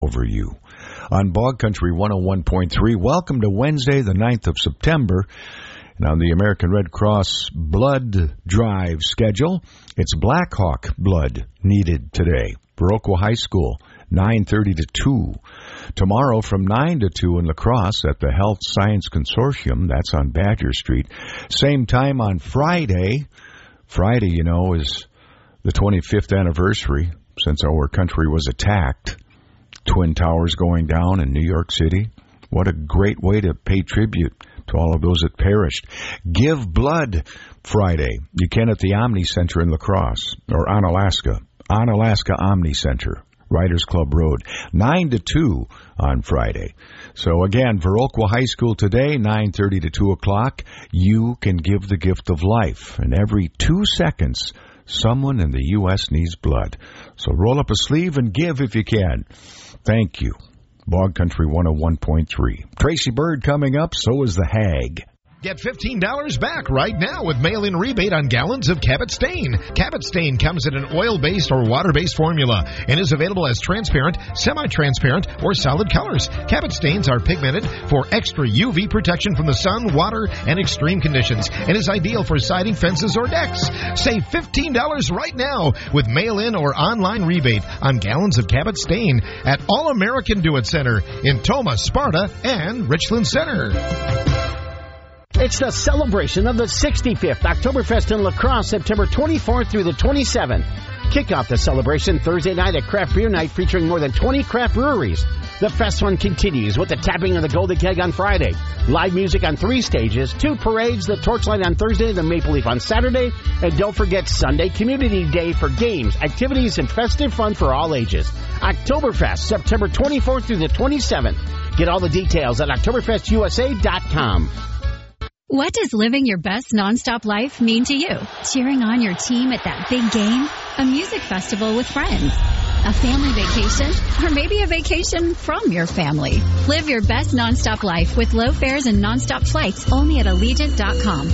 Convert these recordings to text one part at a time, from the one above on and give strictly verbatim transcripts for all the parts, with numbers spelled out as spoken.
over you. On Bog Country one oh one point three, welcome to Wednesday, the ninth of September. And on the American Red Cross blood drive schedule, it's Black Hawk blood needed today. Viroqua High School, nine thirty to two. Tomorrow from nine to two in La Crosse at the Health Science Consortium. That's on Badger Street. Same time on Friday. Friday, you know, is the twenty-fifth anniversary since our country was attacked. Twin Towers going down in New York City. What a great way to pay tribute to all of those that perished. Give blood Friday. You can at the Omni Center in La Crosse, or Onalaska. Onalaska Omni Center, Riders Club Road, nine to two on Friday. So again, Viroqua High School today, nine thirty to two o'clock. You can give the gift of life. And every two seconds, someone in the U S needs blood. So roll up a sleeve and give if you can. Thank you. Bog Country one oh one point three. Tracy Bird coming up, so is the Hag. Get fifteen dollars back right now with mail-in rebate on gallons of Cabot Stain. Cabot Stain comes in an oil-based or water-based formula and is available as transparent, semi-transparent, or solid colors. Cabot Stains are pigmented for extra U V protection from the sun, water, and extreme conditions and is ideal for siding, fences, or decks. Save fifteen dollars right now with mail-in or online rebate on gallons of Cabot Stain at All American Do-It Center in Tomah, Sparta, and Richland Center. It's the celebration of the sixty-fifth Oktoberfest in La Crosse, September twenty-fourth through the twenty-seventh. Kick off the celebration Thursday night at Craft Beer Night featuring more than twenty craft breweries. The fest one continues with the tapping of the Golden Keg on Friday. Live music on three stages, two parades, the Torchlight on Thursday, the Maple Leaf on Saturday, and don't forget Sunday Community Day for games, activities, and festive fun for all ages. Oktoberfest, September twenty-fourth through the twenty-seventh. Get all the details at Oktoberfest U S A dot com. What does living your best nonstop life mean to you? Cheering on your team at that big game? A music festival with friends? A family vacation? Or maybe a vacation from your family? Live your best nonstop life with low fares and nonstop flights only at Allegiant dot com.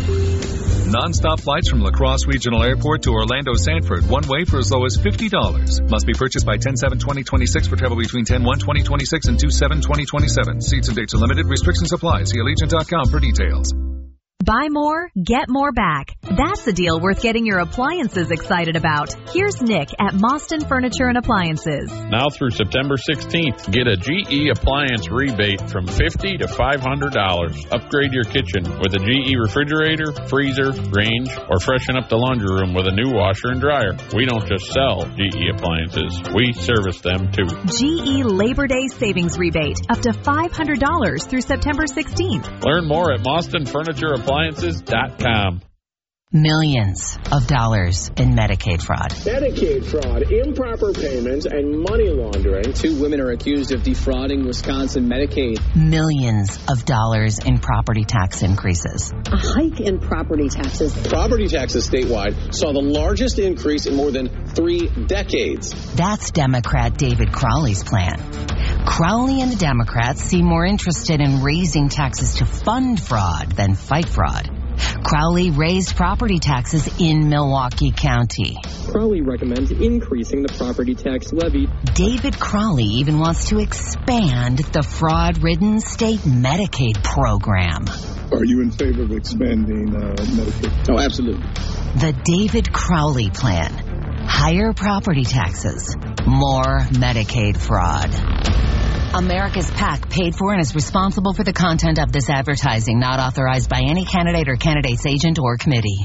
Non-stop flights from La Crosse Regional Airport to Orlando Sanford, one way for as low as fifty dollars. Must be purchased by ten seven twenty twenty-six for travel between ten one twenty twenty-six and two seven twenty twenty-seven. Seats and dates are limited. Restrictions apply. See Allegiant dot com for details. Buy more, get more back. That's a deal worth getting your appliances excited about. Here's Nick at Mostyn Furniture and Appliances. Now through September sixteenth, get a G E appliance rebate from fifty dollars to five hundred dollars. Upgrade your kitchen with a G E refrigerator, freezer, range, or freshen up the laundry room with a new washer and dryer. We don't just sell G E appliances, we service them too. G E Labor Day Savings Rebate, up to five hundred dollars through September sixteenth. Learn more at Mostyn Furniture Appliances dot com. Millions of dollars in Medicaid fraud. Medicaid fraud, improper payments, and money laundering. Two women are accused of defrauding Wisconsin Medicaid. Millions of dollars in property tax increases. A hike in property taxes. Property taxes statewide saw the largest increase in more than three decades. That's Democrat David Crowley's plan. Crowley and the Democrats seem more interested in raising taxes to fund fraud than fight fraud. Crowley raised property taxes in Milwaukee County. Crowley recommends increasing the property tax levy. David Crowley even wants to expand the fraud-ridden state Medicaid program. Are you in favor of expanding uh, Medicaid? Oh, absolutely. The David Crowley plan. Higher property taxes. More Medicaid fraud. America's PAC paid for and is responsible for the content of this advertising, not authorized by any candidate or candidate's agent or committee.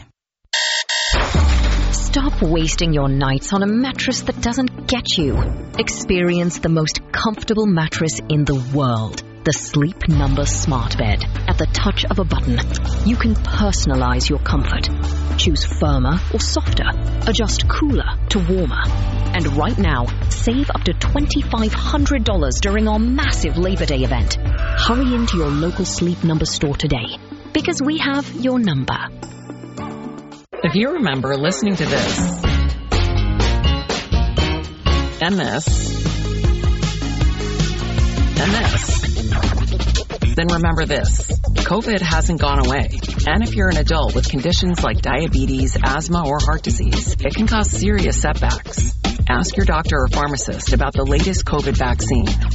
Stop wasting your nights on a mattress that doesn't get you. Experience the most comfortable mattress in the world. The Sleep Number Smart Bed. At the touch of a button, you can personalize your comfort. Choose firmer or softer. Adjust cooler to warmer. And right now, save up to twenty-five hundred dollars during our massive Labor Day event. Hurry into your local Sleep Number store today, because we have your number. If you remember listening to this, and this, and this, then remember this. COVID hasn't gone away. And if you're an adult with conditions like diabetes, asthma, or heart disease, it can cause serious setbacks. Ask your doctor or pharmacist about the latest COVID vaccine.